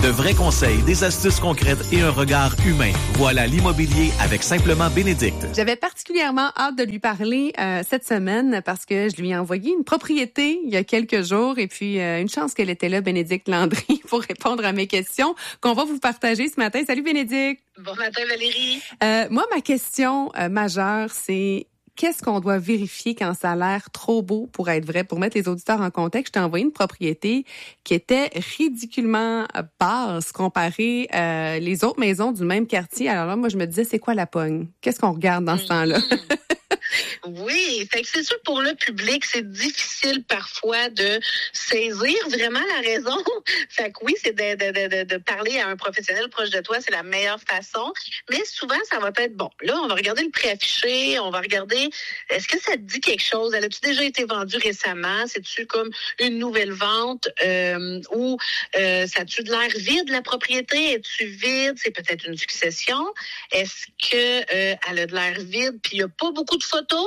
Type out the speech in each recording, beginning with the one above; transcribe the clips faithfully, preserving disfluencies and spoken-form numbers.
De vrais conseils, des astuces concrètes et un regard humain. Voilà l'immobilier avec Simplement Bénédicte. J'avais particulièrement hâte de lui parler euh, cette semaine parce que je lui ai envoyé une propriété il y a quelques jours et puis euh, une chance qu'elle était là, Bénédicte Landry, pour répondre à mes questions qu'on va vous partager ce matin. Salut Bénédicte! Bon matin Valérie! Euh, moi, ma question euh, majeure, c'est... Qu'est-ce qu'on doit vérifier quand ça a l'air trop beau pour être vrai? Pour mettre les auditeurs en contexte, je t'ai envoyé une propriété qui était ridiculement basse comparée euh, les autres maisons du même quartier. Alors là, moi, je me disais, c'est quoi la pogne? Qu'est-ce qu'on regarde dans ce temps-là? Oui, fait que c'est sûr pour le public, c'est difficile parfois de saisir vraiment la raison. Fait que oui, c'est de, de, de, de parler à un professionnel proche de toi, c'est la meilleure façon. Mais souvent, ça va être bon. Là, on va regarder le préaffiché, on va regarder, est-ce que ça te dit quelque chose? Elle a-tu déjà été vendue récemment? C'est-tu comme une nouvelle vente? Euh, ou euh, ça a-tu de l'air vide, la propriété? Es-tu vide? C'est peut-être une succession. Est-ce que euh, elle a de l'air vide? Puis il n'y a pas beaucoup de photos?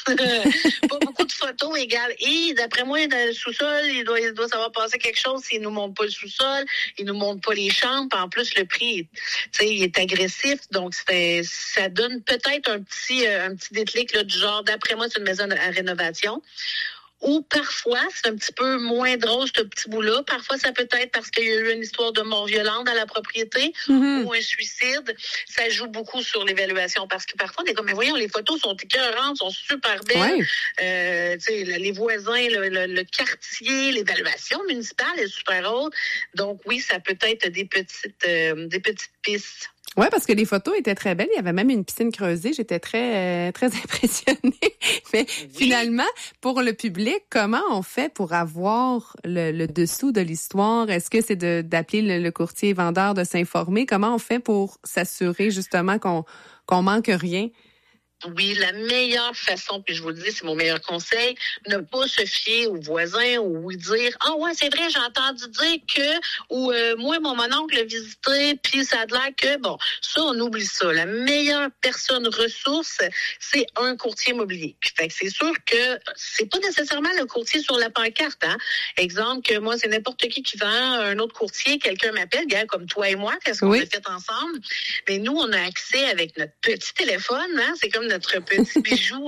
Pas beaucoup de photos égale. Et d'après moi, dans le sous-sol, il doit, il doit savoir passer quelque chose s'il nous montre pas le sous-sol, il nous montre pas les chambres. En plus, le prix, tu sais, il est agressif. Donc, c'est, ça donne peut-être un petit, un petit déclic là, du genre, d'après moi, c'est une maison à rénovation. Ou parfois, c'est un petit peu moins drôle, ce petit bout-là. Parfois, ça peut être parce qu'il y a eu une histoire de mort violente dans la propriété mm-hmm. ou un suicide. Ça joue beaucoup sur l'évaluation parce que parfois, on est comme, mais voyons, les photos sont écœurantes, sont super belles. Ouais. Euh, tu sais, les voisins, le, le, le quartier, l'évaluation municipale est super haute. Donc, oui, ça peut être des petites, euh, des petites pistes. Ouais, parce que les photos étaient très belles. Il y avait même une piscine creusée. J'étais très, euh, très impressionnée. Mais oui. Finalement, pour le public, comment on fait pour avoir le, le dessous de l'histoire? Est-ce que c'est de, d'appeler le, le courtier vendeur, de s'informer? Comment on fait pour s'assurer justement qu'on, qu'on manque rien? Oui, la meilleure façon, puis je vous le dis, c'est mon meilleur conseil, ne pas se fier aux voisins ou dire « Ah ouais, c'est vrai, j'ai entendu dire que » ou euh, « Moi, mon oncle l'a visité, puis ça a l'air que... » Bon, ça, on oublie ça. La meilleure personne ressource, c'est un courtier immobilier. Fait que c'est sûr que c'est pas nécessairement le courtier sur la pancarte. Hein? Exemple, que moi, c'est n'importe qui qui vend un autre courtier, quelqu'un m'appelle, gars, comme toi et moi, qu'est-ce qu'on oui. a fait ensemble? Mais nous, on a accès avec notre petit téléphone, hein? C'est comme notre petit bijou.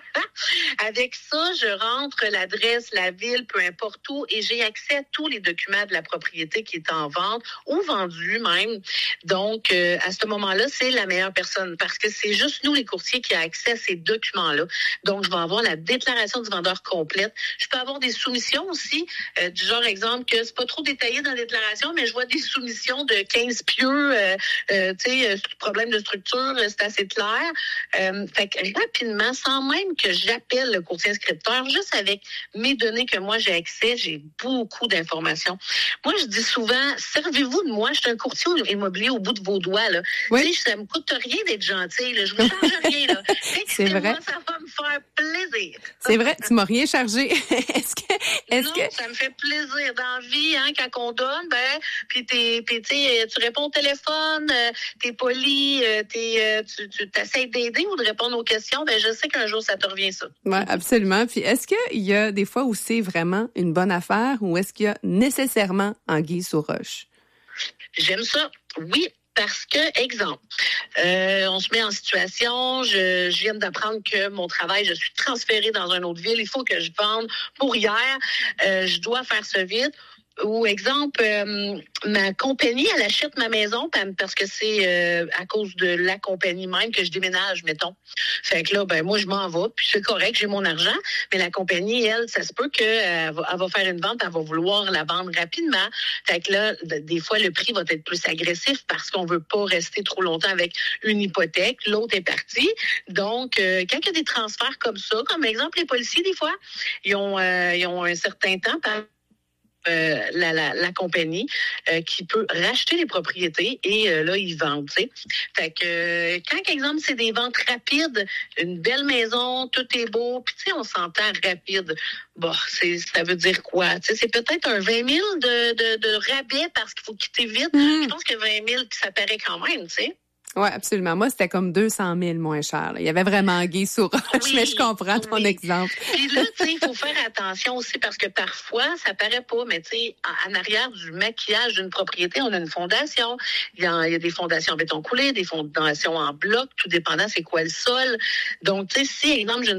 Avec ça, je rentre l'adresse, la ville, peu importe où, et j'ai accès à tous les documents de la propriété qui est en vente ou vendue même. Donc, euh, à ce moment-là, c'est la meilleure personne parce que c'est juste nous, les courtiers, qui a accès à ces documents-là. Donc, je vais avoir la déclaration du vendeur complète. Je peux avoir des soumissions aussi, euh, du genre, exemple, que c'est pas trop détaillé dans la déclaration, mais je vois des soumissions de quinze pieux, euh, euh, tu sais, euh, problème de structure, c'est assez clair. Euh, fait que rapidement, sans même que j'appelle le courtier inscripteur, juste avec mes données que moi j'ai accès, j'ai beaucoup d'informations. Moi, je dis souvent, servez-vous de moi, je suis un courtier immobilier au bout de vos doigts. Là. Oui. Tu sais, ça me coûte rien d'être gentil, là. Je vous charge rien. Là. C'est vrai. Moi, ça va me faire plaisir. C'est vrai, tu m'as rien chargé. est-ce que, est-ce non, que... ça me fait plaisir dans la vie, hein, quand on donne, ben, puis t'es, puis tu réponds au téléphone, euh, t'es poli, euh, t'es, euh, tu, tu t'essayes d'aider ou de répondre aux questions, ben je sais qu'un jour ça te revient ça. Oui, absolument. Puis est-ce qu'il y a des fois où c'est vraiment une bonne affaire ou est-ce qu'il y a nécessairement anguille sous roche? J'aime ça. Oui. Parce que, exemple, euh, on se met en situation, je, je viens d'apprendre que mon travail, je suis transférée dans une autre ville, il faut que je vende pour hier, euh, je dois faire ça vite. Ou exemple, euh, ma compagnie, elle achète ma maison parce que c'est euh, à cause de la compagnie même que je déménage, mettons. Fait que là, ben moi, je m'en vais, puis c'est correct, j'ai mon argent, mais la compagnie, elle, ça se peut qu'elle va, elle va faire une vente, elle va vouloir la vendre rapidement. Fait que là, des fois, le prix va être plus agressif parce qu'on veut pas rester trop longtemps avec une hypothèque. L'autre est parti. Donc, euh, quand il y a des transferts comme ça, comme exemple les policiers, des fois, ils ont, euh, ils ont un certain temps par Euh, la, la, la compagnie euh, qui peut racheter les propriétés et euh, là, ils vendent, tu sais. Fait que euh, quand, par exemple, c'est des ventes rapides, une belle maison, tout est beau, puis tu sais, on s'entend rapide. Bon, c'est, ça veut dire quoi? Tu sais, c'est peut-être un vingt mille de, de, de rabais parce qu'il faut quitter vite. Mmh. Je pense que vingt mille, ça paraît quand même, tu sais. Oui, absolument. Moi, c'était comme deux cent mille moins cher. Là. Il y avait vraiment anguille sous roche, oui, mais je comprends ton oui. exemple. Puis là, tu sais, il faut faire attention aussi parce que parfois, ça paraît pas, mais tu sais, en, en arrière du maquillage d'une propriété, on a une fondation. Il y a, il y a des fondations en béton coulé, des fondations en bloc, tout dépendant c'est quoi le sol. Donc, tu sais, si, exemple, j'ai